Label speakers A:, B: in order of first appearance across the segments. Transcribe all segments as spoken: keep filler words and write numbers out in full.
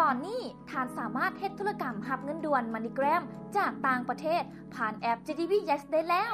A: อนนี้ท่านสามารถเฮ็ดธุรกรรมรับเงินด่วน MoneyGram จากต่างประเทศผ่านแอป เจ ดี บี Yes ได้แล้ว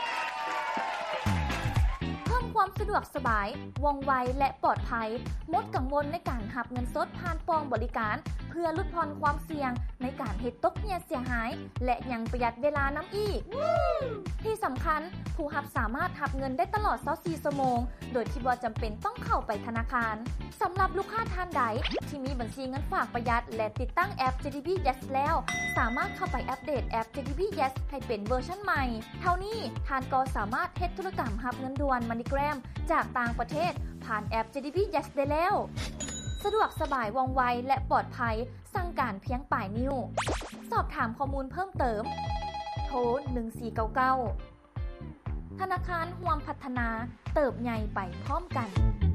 A: เพิ่มความสะดวกสบายว่องไวและปลอดภัยลดกังวลในการรับเงินสดผ่านปองบริการเพื่อลดพรความเสี่ยงในการเฮ็ดตกเหี่ยเสียหายและยังประหยัดเวลานำอีกที่สำคัญผู้รับสามารถรับเงินได้ตลอดยี่สิบสี่ชั่วโมงโดยที่บ่จำเป็นต้องเข้าไปธนาคารสำหรับลูกค้าท่านใดที่มีบัญชีเงินฝากประหยัดและติดตั้งแอป เจ ดี บี Yes แล้วสามารถเข้าไปอัปเดตแอป เจ ดี บี Yes ให้เป็นเวอร์ชันใหม่เท่านี้ท่านก็สามารถเฮ็ดธุรกรรมรับเงินด่วน MoneyGram จากต่างประเทศผ่านแอป เจ ดี บี Yes ได้แล้วสะดวกสบายว่องไวและปลอดภัยสั่งการเพียงปลายนิ้วสอบถามข้อมูลเพิ่มเติมโทรหนึ่งสี่เก้าเก้าธนาคารร่วมพัฒนาเติบใหญ่ไปพร้อมกัน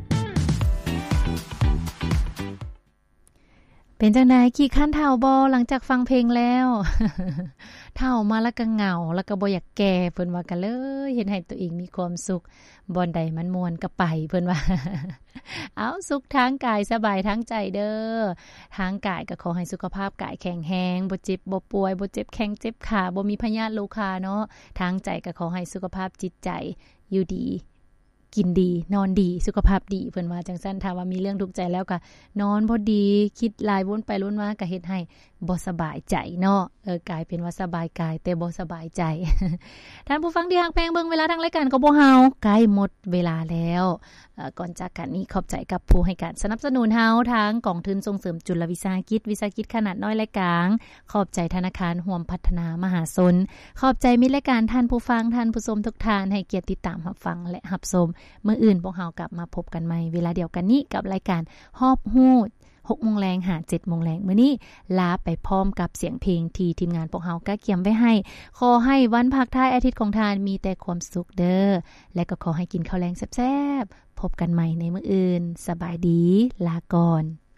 B: เป็นจังได๋ขี้คันเฒ่าบ่หลังจากฟังเพลงแล้วเฒ่ามาแล้วก็เหงาแล้วก็บ่อยากแก่เพิ่นว่ากันเลยเฮ็ดให้ตัวเองมีความสุขบ่อนใดมันม่วนก็ไปเพิ่นว่าเอาสุขทางกายสบายทางใจเด้อทางกายก็ขอให้สุขภาพกายแข็งแรงบ่เจ็บบ่ป่วยบ่เจ็บแข้งเจ็บขาบ่มีพยาธิโรคาเนาะทางใจก็ขอให้สุขภาพจิตใจอยู่ดีกินดีนอนดีสุขภาพดีเพิ่นว่าจังซั่นถ้าว่ามีเรื่องทุกข์ใจแล้วก็นอนบ่ดีคิดหลายวนไปวนมาก็เฮ็ดให้บ่สบายใจเนาะเออกลายเป็นว่าสบายกายแต่บ่สบายใจท่านผู้ฟังที่ฮักแพงเบิ่งเวลาทางรายการก็บ่เฮาใกล้หมดเวลาแล้วเอ่อก่อนจากกันนี้ขอบใจกับผู้ให้การสนับสนุนเฮาทางกองทุนส่งเสริมจุลวิสาหกิจวิสาหกิจขนาดน้อยและกลางขอบใจธนาคารร่วมพัฒนามหาชนขอบใจมิตรรายการท่านผู้ฟังท่านผู้ชมทุกท่านให้เกียรติติดตามรับฟังและรับชมมื้ออื่นพวกเฮากลับมาพบกันใหม่เวลาเดียวกันนี้กับรายการฮอบฮู้หกโมงแลงหาเจ็ดโมงแลงมื้อนี้ลาไปพร้อมกับเสียงเพลงที่ทีมงานพวกเฮาก็เกียมไว้ให้ขอให้วันพักท้ายอาทิตย์ของทานมีแต่ความสุขเด้อและก็ขอให้กินข้าวแลงแซ่บๆพบกันใหม่ในมื้ออื่นสบายดีลาก่อน